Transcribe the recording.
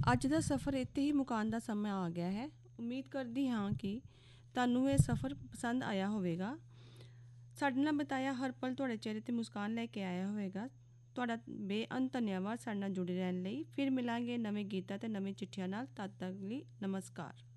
ਅੱਜ ਦਾ ਸਫ਼ਰ ਇੱਥੇ ਹੀ ਮੁਕਾਉਣ ਦਾ ਸਮਾਂ ਆ ਗਿਆ ਹੈ। ਉਮੀਦ ਕਰਦੀ ਹਾਂ ਕਿ ਤੁਹਾਨੂੰ ਇਹ ਸਫ਼ਰ ਪਸੰਦ ਆਇਆ ਹੋਵੇਗਾ। ਸਾਡੇ ਨਾਲ ਬਿਤਾਇਆ ਹਰ ਪਲ ਤੁਹਾਡੇ ਚਿਹਰੇ 'ਤੇ ਮੁਸਕਾਨ ਲੈ ਕੇ ਆਇਆ ਹੋਵੇਗਾ। ਤੁਹਾਡਾ ਬੇਅੰਤ ਧੰਨਵਾਦ ਸਾਡੇ ਨਾਲ ਜੁੜੇ ਰਹਿਣ ਲਈ। ਫਿਰ ਮਿਲਾਂਗੇ ਨਵੇਂ ਗੀਤਾਂ ਅਤੇ ਨਵੀਂ ਚਿੱਠੀਆਂ ਨਾਲ। ਤਦ ਤੱਕ ਲਈ ਨਮਸਕਾਰ।